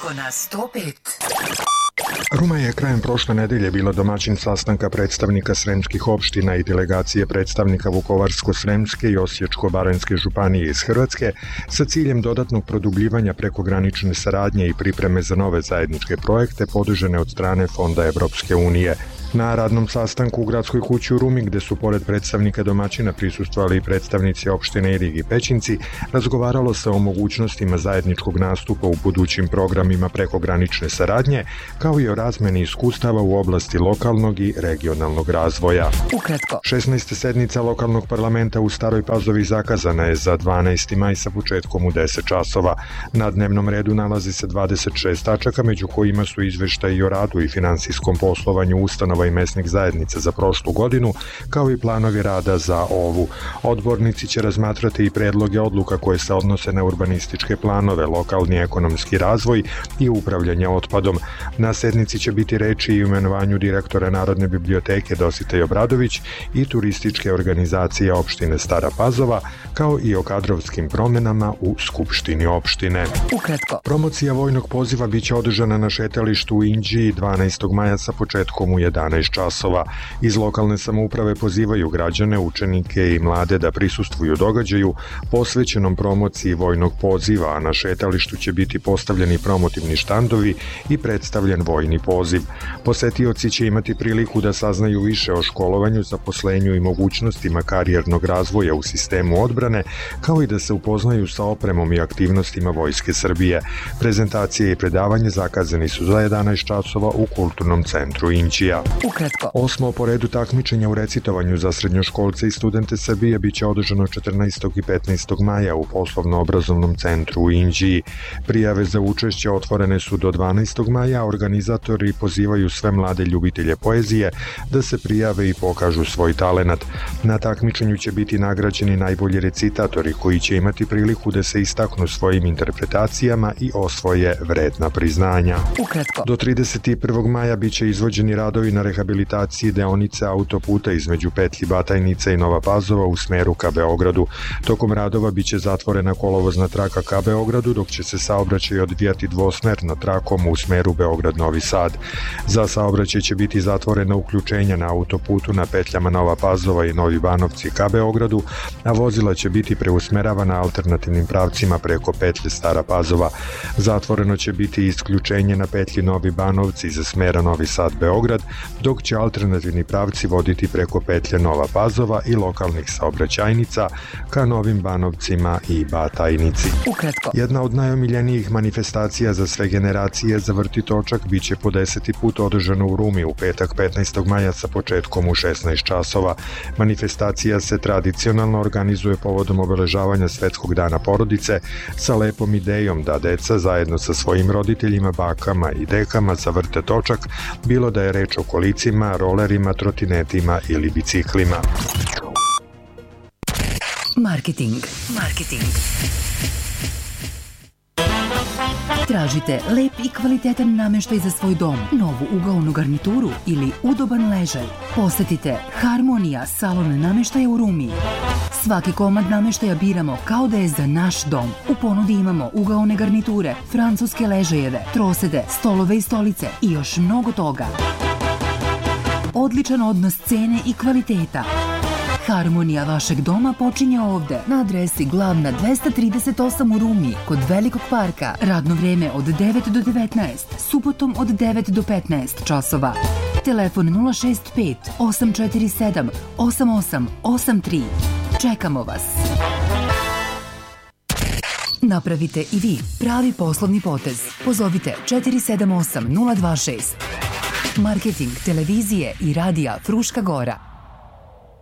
Daško na 105. Ruma je krajem prošle nedelje bila domaćin sastanka predstavnika sremskih opština i delegacije predstavnika Vukovarsko-sremske i Osječko-baranjske županije iz Hrvatske sa ciljem dodatnog produbljivanja prekogranične saradnje i pripreme za nove zajedničke projekte podržane od strane Fonda Evropske unije. Na radnom sastanku u Gradskoj kući u Rumi, gde su pored predstavnika domaćina prisustvovali i predstavnici opštine Irig i Pećinci, razgovaralo se o mogućnostima zajedničkog nastupa u budućim programima prekogranične saradnje, kao i o razmeni iskustava u oblasti lokalnog i regionalnog razvoja. Ukratko. 16. sednica lokalnog parlamenta u Staroj Pazovi zakazana je za 12. maj sa početkom u 10 časova. Na dnevnom redu nalazi se 26 tačaka, među kojima su izveštaji o radu i finansijskom poslovanju ustanova i mesnih zajednica za prošlu godinu, kao i planovi rada za ovu. Odbornici će razmatrati i predloge odluka koje se odnose na urbanističke planove, lokalni ekonomski razvoj i upravljanje otpadom. Na sednici će biti reči i imenovanju direktora Narodne biblioteke Dositej Obradović i turističke organizacije opštine Stara Pazova, kao i o kadrovskim promenama u Skupštini opštine. Ukratko. Promocija vojnog poziva biće održana na šetalištu u Inđiji 12. maja sa početkom u 11 časova. Iz lokalne samouprave pozivaju građane, učenike i mlade da prisustvuju događaju posvećenom promociji vojnog poziva, a na šetalištu će biti postavljeni promotivni štandovi i predstavljen vojni poziv. Posetioci će imati priliku da saznaju više o školovanju, zaposlenju i mogućnostima karijernog razvoja u sistemu odbrane, kao i da se upoznaju sa opremom i aktivnostima Vojske Srbije. Prezentacije i predavanje zakazani su za 11 časova u Kulturnom centru Inđija. Ukratko. 8. po redu takmičenja u recitovanju za srednjoškolce i studente Srbije biće održano 14. i 15. maja u Poslovno-obrazovnom centru u Inđiji. Prijave za učešće otvorene su do 12. maja, a organizatori pozivaju sve mlade ljubitelje poezije da se prijave i pokažu svoj talenat. Na takmičenju će biti nagrađeni najbolji recitatori koji će imati priliku da se istaknu svojim interpretacijama i osvoje vredna priznanja. Ukratko. Do 31. maja biće izvođeni radovi na rehabilitaciji deonice autoputa između petlji Batajnica i Nova Pazova u smeru ka Beogradu. Tokom radova biće zatvorena kolovozna traka ka Beogradu, dok će se saobraćaj odvijati dvosmerno trakom u smeru Beograd-Novi Sad. Za saobraćaj će biti zatvorena uključenja na autoputu na petljama Nova Pazova i Novi Banovci ka Beogradu, a vozila će biti preusmeravana alternativnim pravcima preko petlje Stara Pazova. Zatvoreno će biti isključenje na petlji Novi Banovci za smera Novi Sad-Beograd, dok će alternativni pravci voditi preko petlje Nova Pazova i lokalnih saobraćajnica ka Novim Banovcima i Batajnici. Ukratko. Jedna od najomiljenijih manifestacija za sve generacije za Vrti točak biće po 10. put održano u Rumi u petak 15. maja sa početkom u 16 časova. Manifestacija se tradicionalno organizuje povodom obeležavanja Svetskog dana porodice sa lepom idejom da deca zajedno sa svojim roditeljima, bakama i dekama zavrte točak, bilo da je reč o kolicima, rolerima, trotinetima ili biciklima. Marketing. Tražite lep i kvalitetan nameštaj za svoj dom, novu ugaonu garnituru ili udoban ležaj? Posetite Harmonija salon nameštaja u Rumi. Svaki komad nameštaja biramo kao da je za naš dom. U ponudi imamo ugaone garniture, francuske ležajeve, trosede, stolove i stolice i još mnogo toga. Odličan odnos cene i kvaliteta. Harmonija vašeg doma počinje ovde, na adresi Glavna 238 u Rumi, kod Velikog parka. Radno vreme od 9 do 19, subotom od 9 do 15 časova. Telefon 065 847 8883. Čekamo vas. Napravite i vi pravi poslovni potez. Pozovite 478 026. Marketing televizije i radija Fruška Gora.